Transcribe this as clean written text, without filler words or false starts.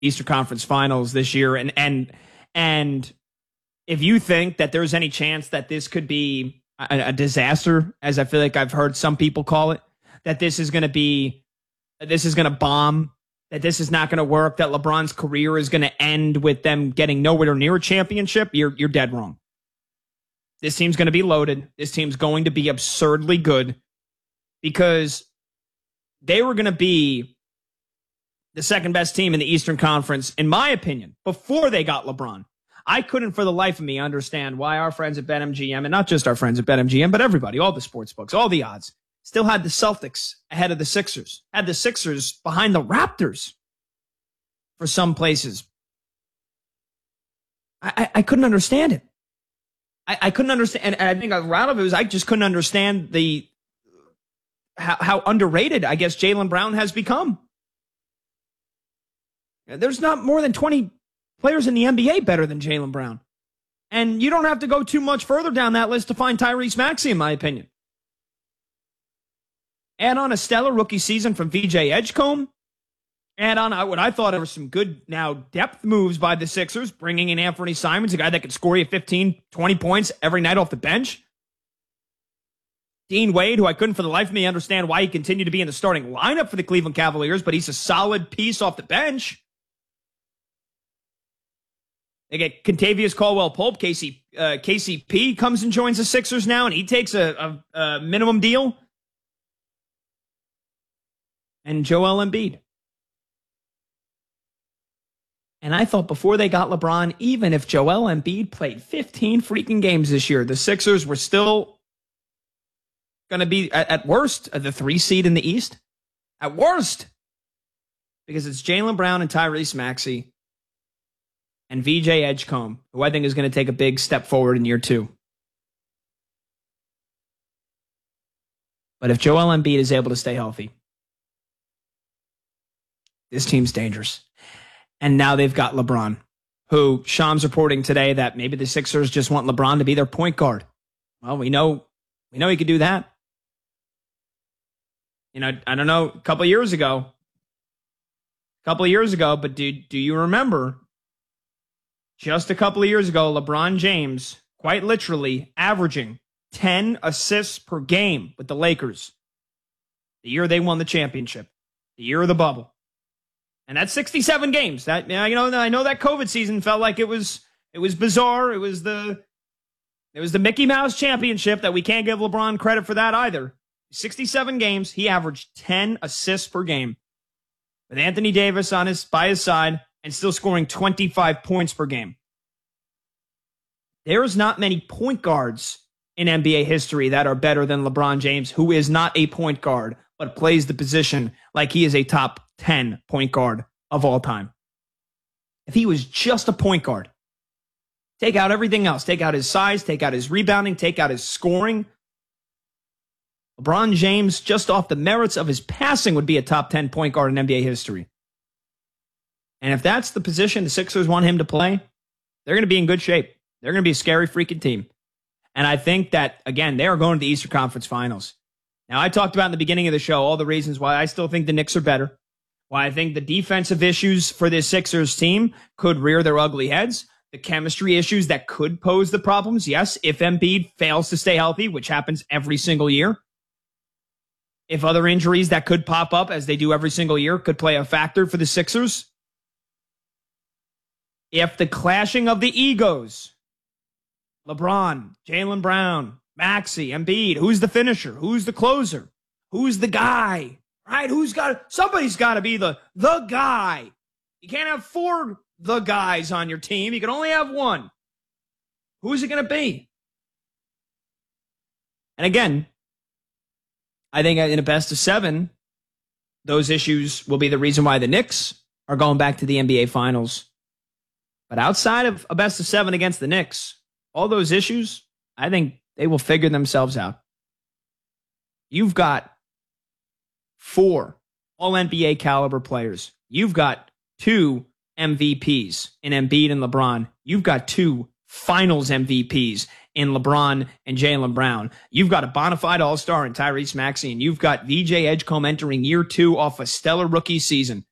Eastern Conference Finals this year. And if you think that there's any chance that this could be a disaster, as I feel like I've heard some people call it, that this is going to bomb, that this is not going to work, that LeBron's career is going to end with them getting nowhere near a championship, you're dead wrong. This team's going to be loaded. This team's going to be absurdly good because they were going to be the second best team in the Eastern Conference, in my opinion, before they got LeBron. I couldn't for the life of me understand why our friends at BetMGM, and not just our friends at BetMGM, but everybody, all the sports books, all the odds, still had the Celtics ahead of the Sixers, had the Sixers behind the Raptors for some places. I couldn't understand it. I couldn't understand, and I think a lot of it was I just couldn't understand how underrated, I guess, Jaylen Brown has become. There's not more than 20 players in the NBA better than Jaylen Brown. And you don't have to go too much further down that list to find Tyrese Maxey, in my opinion. Add on a stellar rookie season from VJ Edgecombe. Add on what I thought were some good now depth moves by the Sixers, bringing in Anthony Simons, a guy that could score you 15, 20 points every night off the bench. Dean Wade, who I couldn't for the life of me understand why he continued to be in the starting lineup for the Cleveland Cavaliers, but he's a solid piece off the bench. They get Kentavious Caldwell-Pope. KCP comes and joins the Sixers now, and he takes a minimum deal. And Joel Embiid. And I thought before they got LeBron, even if Joel Embiid played 15 freaking games this year, the Sixers were still going to be, at worst, the 3 seed in the East. At worst. Because it's Jaylen Brown and Tyrese Maxey and VJ Edgecombe, who I think is going to take a big step forward in year 2. But if Joel Embiid is able to stay healthy, this team's dangerous. And now they've got LeBron, who Shams reporting today that maybe the Sixers just want LeBron to be their point guard. Well, we know he could do that. You know, I don't know, a couple of years ago, but do you remember just a couple of years ago, LeBron James, quite literally averaging 10 assists per game with the Lakers, the year they won the championship, the year of the bubble. And that's 67 games. That, you know, I know that COVID season felt like it was bizarre. It was the Mickey Mouse championship that we can't give LeBron credit for that either. 67 games, he averaged 10 assists per game with Anthony Davis by his side and still scoring 25 points per game. There's not many point guards in NBA history that are better than LeBron James, who is not a point guard, but plays the position like he is a top 10 point guard of all time. If he was just a point guard, take out everything else, take out his size, take out his rebounding, take out his scoring, LeBron James, just off the merits of his passing, would be a top 10 point guard in NBA history. And if that's the position the Sixers want him to play, they're going to be in good shape. They're going to be a scary freaking team. And I think that, again, they are going to the Eastern Conference Finals. Now, I talked about in the beginning of the show all the reasons why I still think the Knicks are better, why I think the defensive issues for this Sixers team could rear their ugly heads, the chemistry issues that could pose the problems, yes, if Embiid fails to stay healthy, which happens every single year. If other injuries that could pop up, as they do every single year, could play a factor for the Sixers. If the clashing of the egos, LeBron, Jaylen Brown, Maxey, Embiid, who's the finisher? Who's the closer? Who's the guy? Right? Somebody's got to be the guy. You can't have 4 the guys on your team. You can only have 1. Who's it going to be? And again, I think in a best of 7, those issues will be the reason why the Knicks are going back to the NBA Finals. But outside of a best of 7 against the Knicks, all those issues, I think they will figure themselves out. You've got 4 all-NBA caliber players. You've got 2 MVPs in Embiid and LeBron. You've got 2 finals MVPs in LeBron and Jaylen Brown. You've got a bona fide all-star in Tyrese Maxey, and you've got VJ Edgecombe entering year 2 off a stellar rookie season.